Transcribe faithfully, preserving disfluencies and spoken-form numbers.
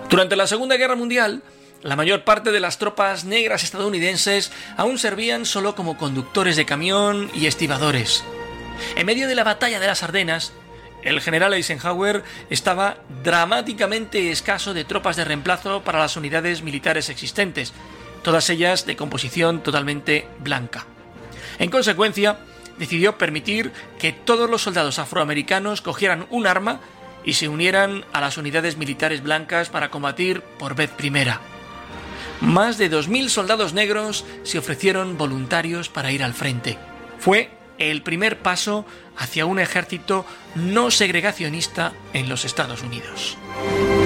Durante la Segunda Guerra Mundial, la mayor parte de las tropas negras estadounidenses aún servían solo como conductores de camión y estibadores. En medio de la batalla de las Ardenas, el general Eisenhower estaba dramáticamente escaso de tropas de reemplazo para las unidades militares existentes, todas ellas de composición totalmente blanca. En consecuencia, decidió permitir que todos los soldados afroamericanos cogieran un arma y se unieran a las unidades militares blancas para combatir por vez primera. Más de dos mil soldados negros se ofrecieron voluntarios para ir al frente. Fue el primer paso hacia un ejército no segregacionista en los Estados Unidos.